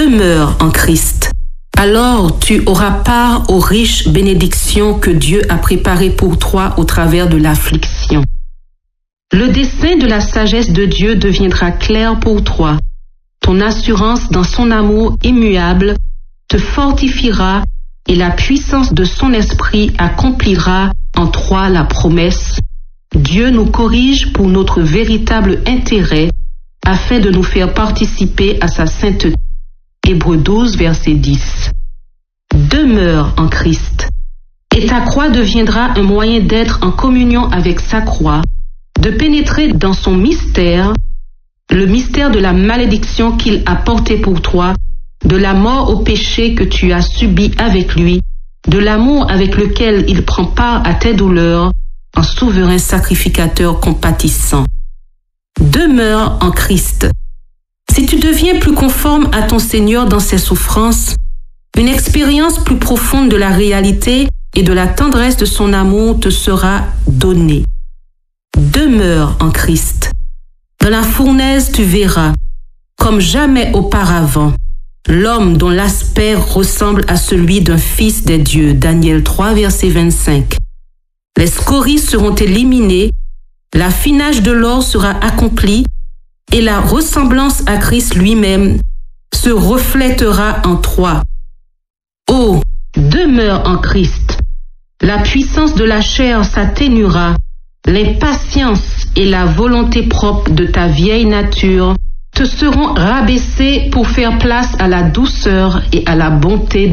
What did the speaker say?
Demeure en Christ. Alors tu auras part aux riches bénédictions que Dieu a préparées pour toi au travers de l'affliction. Le dessein de la sagesse de Dieu deviendra clair pour toi. Ton assurance dans son amour immuable te fortifiera et la puissance de son esprit accomplira en toi la promesse. Dieu nous corrige pour notre véritable intérêt afin de nous faire participer à sa sainteté. Hébreux 12, verset 10. Demeure en Christ. Et ta croix deviendra un moyen d'être en communion avec sa croix, de pénétrer dans son mystère, le mystère de la malédiction qu'il a porté pour toi, de la mort au péché que tu as subi avec lui, de l'amour avec lequel il prend part à tes douleurs, en souverain sacrificateur compatissant. Demeure en Christ. Si tu deviens plus conforme à ton Seigneur dans ses souffrances, une expérience plus profonde de la réalité et de la tendresse de son amour te sera donnée. Demeure en Christ. Dans la fournaise, tu verras, comme jamais auparavant, l'homme dont l'aspect ressemble à celui d'un fils des dieux. Daniel 3, verset 25. Les scories seront éliminées, l'affinage de l'or sera accompli et la ressemblance à Christ lui-même se reflètera en toi. Oh, demeure en Christ. La puissance de la chair s'atténuera, l'impatience et la volonté propre de ta vieille nature te seront rabaissées pour faire place à la douceur et à la bonté de